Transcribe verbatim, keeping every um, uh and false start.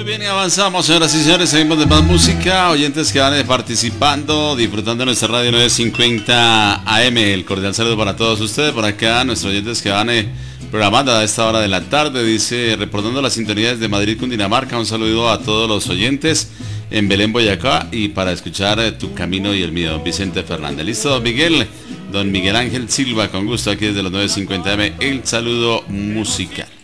bien, y avanzamos, señoras y señores, seguimos de más música, oyentes que van eh, participando, disfrutando de nuestra radio nueve cincuenta A M, el cordial saludo para todos ustedes, por acá, nuestros oyentes que van eh, programando a esta hora de la tarde, dice, reportando las sintonías de Madrid, Cundinamarca, un saludo a todos los oyentes en Belén, Boyacá, y para escuchar eh, Tu Camino y el Mío, Vicente Fernández. Listo, don Miguel, don Miguel Ángel Silva, con gusto aquí desde los nueve cincuenta A M, el saludo musical.